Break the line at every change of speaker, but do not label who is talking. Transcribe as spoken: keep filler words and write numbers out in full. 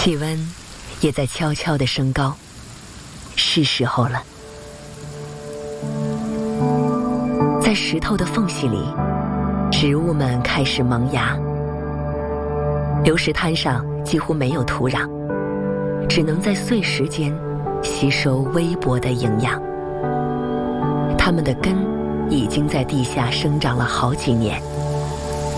气温也在悄悄地升高，是时候了。在石头的缝隙里，植物们开始萌芽。流石滩上几乎没有土壤，只能在碎石间吸收微薄的营养。它们的根已经在地下生长了好几年。